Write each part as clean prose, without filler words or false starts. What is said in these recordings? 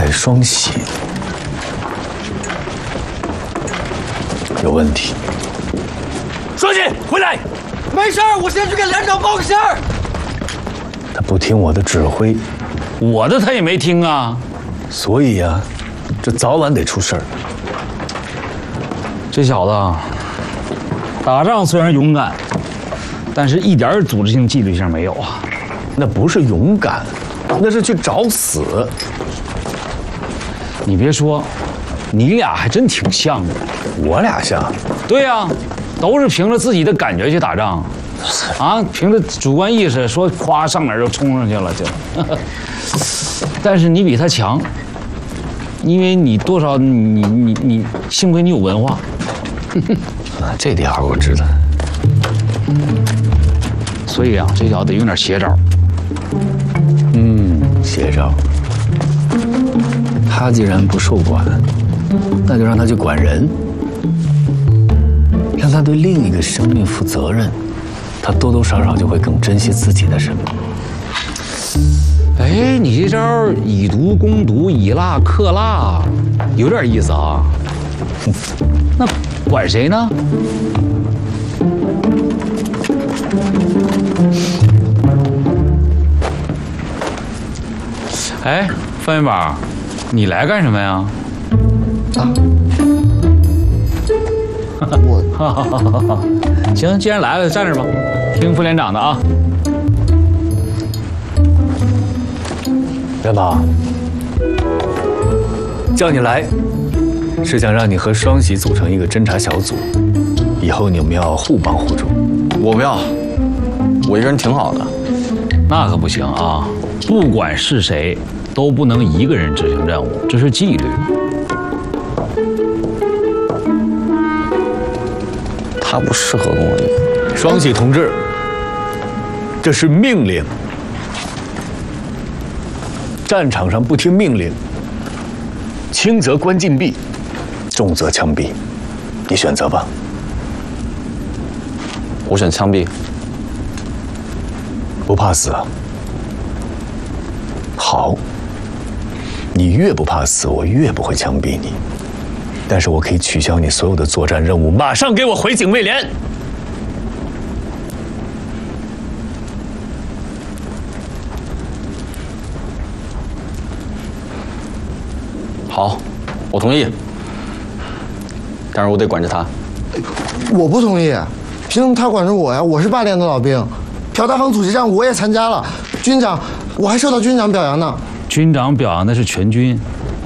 在双喜有问题。 双喜，回来！ 没事儿，我先去给连长报个信儿。 他不听我的指挥， 我的他也没听啊。 所以呀，这早晚得出事儿。 这小子啊，打仗虽然勇敢，但是一点组织性、纪律性没有啊。 那不是勇敢，那是去找死。 你别说，你俩还真挺像的。 我俩像？ 对呀，都是凭着自己的感觉去打仗，啊，凭着主观意识说夸上哪儿就冲上去了就。但是你比他强，因为你多少你幸亏你有文化。 这点儿我知道。 所以啊，这小子得用点邪招。 邪招。他既然不受管，那就让他去管人，让他对另一个生命负责任，他多多少少就会更珍惜自己的生命。 哎，你这招以毒攻毒，以辣克辣，有点意思啊。那管谁呢？哎，范元宝，你来干什么呀？行，既然来了，站着吧，听副连长的啊。 元宝，叫你来，是想让你和双喜组成一个侦察小组，以后你们要互帮互助。 我不要，我一个人挺好的。 那可不行啊！不管是谁，都不能一个人执行任务，这是纪律。 他不适合跟我一起。 双喜同志，这是命令。战场上不听命令，轻则关禁闭，重则枪毙，你选择吧。 我选枪毙。 不怕死啊？好，你越不怕死，我越不会枪毙你。但是我可以取消你所有的作战任务，马上给我回警卫连。 好，我同意。但是我得管着他。 我不同意，凭什么他管着我呀？我是8连的老兵，朴大房阻击战我也参加了，军长，我还受到军长表扬呢。 军长表扬的是全军，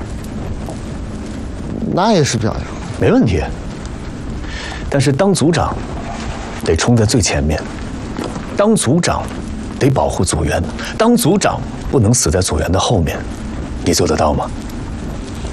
那也是表扬， 没问题。但是当组长得冲在最前面，当组长得保护组员，当组长不能死在组员的后面，你做得到吗？